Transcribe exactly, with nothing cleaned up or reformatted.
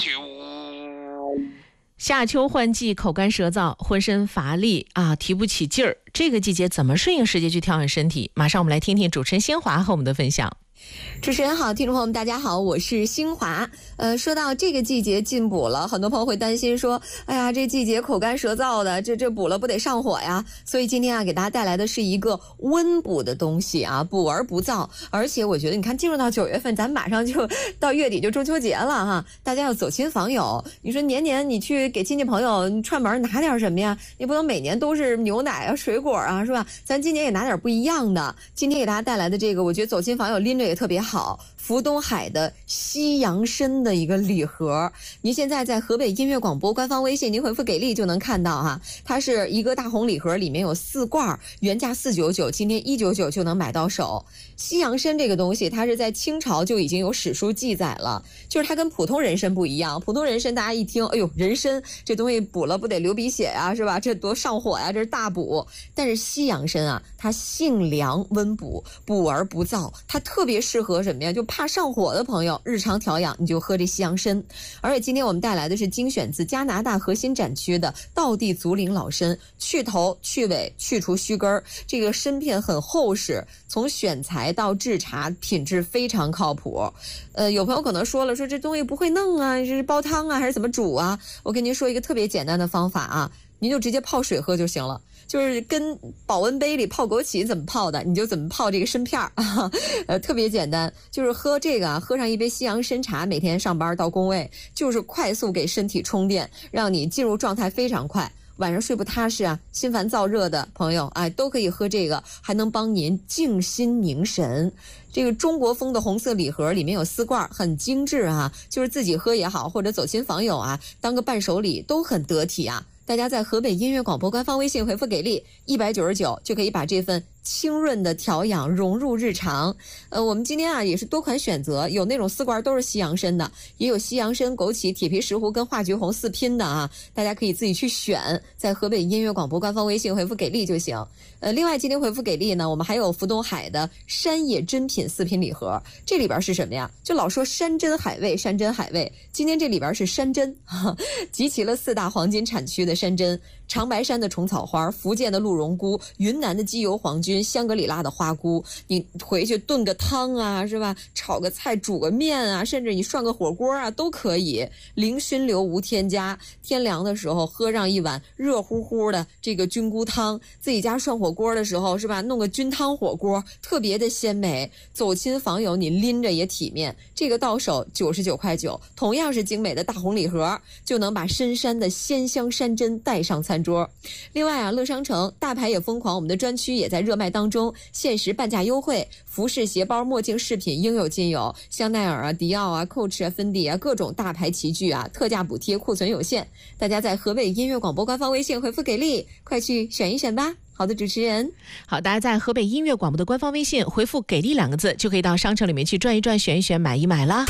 夏秋换季，口干舌燥，浑身乏力啊，提不起劲儿。这个季节怎么顺应时节去调养身体？马上我们来听听主持人新华和我们的分享。 主持人好，听众朋友们大家好，我是新华。呃，说到这个季节进补了，很多朋友会担心说，哎呀，这季节口干舌燥的，这这补了不得上火呀？所以今天啊，给大家带来的是一个温补的东西啊，补而不燥。而且我觉得，你看进入到九月份，咱马上就到月底就中秋节了哈，大家要走亲访友。你说年年你去给亲戚朋友串门拿点什么呀？你不能每年都是牛奶啊、水果啊，是吧？咱今年也拿点不一样的。今天给大家带来的这个，我觉得走亲访友拎着也特别好，福东海的西洋参的一个礼盒。您现在在河北音乐广播官方微信，您回复给力就能看到哈，它是一个大红礼盒，里面有四罐，原价四九九，今天一九九就能买到手。西洋参这个东西，它是在清朝就已经有史书记载了，就是它跟普通人参不一样。普通人参大家一听，哎呦，人参这东西补了不得流鼻血呀，是吧？这多上火呀，这是大补。但是西洋参啊，它性凉温补，补而不燥，它特别适合什么呀？就怕上火的朋友，日常调养你就喝这西洋参。而且今天我们带来的是精选自加拿大核心展区的道地足龄老参，去头去尾去除须根，这个参片很厚实，从选材到制茶品质非常靠谱。呃，有朋友可能说了，说这东西不会弄啊，这是煲汤啊还是怎么煮啊？我跟您说一个特别简单的方法啊，您就直接泡水喝就行了。就是跟保温杯里泡枸杞怎么泡的，你就怎么泡这个参片儿啊，呃，特别简单，就是喝这个啊，喝上一杯西洋参茶，每天上班到工位，就是快速给身体充电，让你进入状态非常快。晚上睡不踏实啊，心烦燥热的朋友，哎，都可以喝这个，还能帮您静心凝神。这个中国风的红色礼盒里面有四罐，很精致啊，就是自己喝也好，或者走亲访友啊，当个伴手礼都很得体啊。大家在河北音乐广播官方微信回复给力一百九十九，就可以把这份清润的调养融入日常。呃，我们今天啊也是多款选择，有那种四罐都是西洋参的，也有西洋参、枸杞、铁皮石斛跟化菊红四拼的啊，大家可以自己去选，在河北音乐广播官方微信回复给力就行。呃，另外今天回复给力呢，我们还有福东海的山野珍品四拼礼盒，这里边是什么呀？就老说山珍海味，山珍海味，今天这里边是山珍，集齐了四大黄金产区的山珍，长白山的虫草花，福建的鹿茸菇，云南的鸡油黄菌，香格里拉的花菇，你回去炖个汤啊，是吧？炒个菜，煮个面啊，甚至你涮个火锅啊，都可以。零熏流无添加，天凉的时候喝上一碗热乎乎的这个菌菇汤，自己家涮火锅的时候，是吧？弄个菌汤火锅，特别的鲜美。走亲访友你拎着也体面，这个到手九十九块九，同样是精美的大红礼盒，就能把深山的鲜香山珍带上餐桌。另外啊，乐商城大牌也疯狂，我们的专区也在热卖当中，限时半价优惠，服饰、鞋包、墨镜、饰品应有尽有，香奈儿啊、迪奥啊、Coach 啊、芬迪啊，各种大牌齐聚啊，特价补贴，库存有限。大家在河北音乐广播官方微信回复给力，快去选一选吧。好的，主持人。 好，大家在河北音乐广播的官方微信回复给力两个字，就可以到商城里面去转一转，选一选，买一买啦。